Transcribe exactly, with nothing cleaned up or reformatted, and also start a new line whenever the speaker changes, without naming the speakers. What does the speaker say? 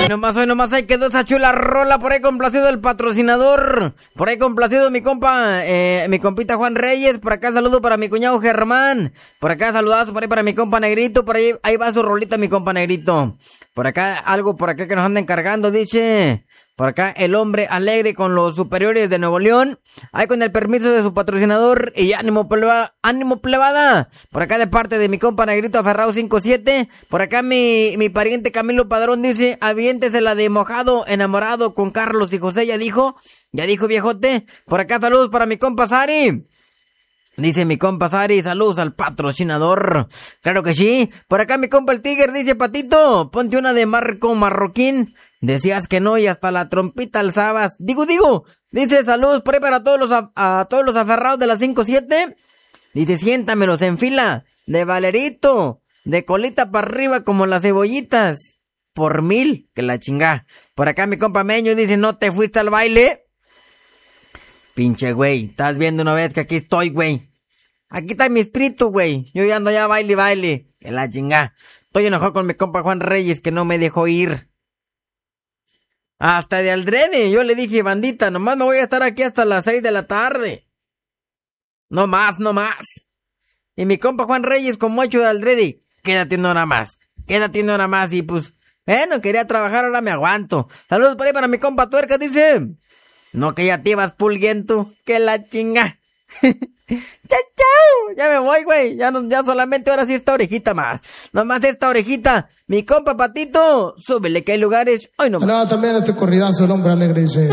nomás, hoy nomás ahí quedó esa chula rola. Por ahí complacido el patrocinador. Por ahí complacido mi compa, eh, mi compita Juan Reyes. Por acá saludo para mi cuñado Germán. Por acá saludazo por ahí para mi compa Negrito. Por ahí, ahí va su rolita mi compa Negrito. Por acá, algo por acá que nos andan cargando, dice... Por acá, el hombre alegre con los superiores de Nuevo León. Ahí con el permiso de su patrocinador. Y ánimo, pleba, ánimo plebada. Por acá de parte de mi compa Negrito Aferrado cinco siete. Por acá mi, mi pariente Camilo Padrón dice, aviéntese la de mojado, enamorado con Carlos y José. Ya dijo, ya dijo viejote. Por acá saludos para mi compa Sari. Dice mi compa Sari, saludos al patrocinador. Claro que sí. Por acá mi compa el Tiger dice, Patito, ponte una de Marco Marroquín. Decías que no y hasta la trompita alzabas. Digo, digo. Dice, saludos por ahí para todos los, a, a todos los aferrados de la cinco siete. Dice, siéntamelos en fila. De Valerito. De colita para arriba como las cebollitas. Por mil. Que la chingá. Por acá mi compa Meño dice, ¿no te fuiste al baile? Pinche güey. Estás viendo una vez que aquí estoy, güey. Aquí está mi espíritu, güey. Yo ya ando ya baile, baile. Que la chingá. Estoy enojado con mi compa Juan Reyes que no me dejó ir. Hasta de aldrede, yo le dije, bandita, nomás me voy a estar aquí hasta las seis de la tarde. No más, no más. Y mi compa Juan Reyes, como hecho de aldrede, quédate una hora más, quédate una hora más. Y pues, bueno, quería trabajar, ahora me aguanto. Saludos por ahí para mi compa Tuerca, dice. No, que ya te ibas pulguiento, que la chinga. Chao, chao, ya me voy, güey. Ya, no, ya solamente ahora sí esta orejita más. Nomás esta orejita. Mi compa Patito, súbele que hay lugares. Hoy no.
No, también este corridazo, el hombre alegre dice.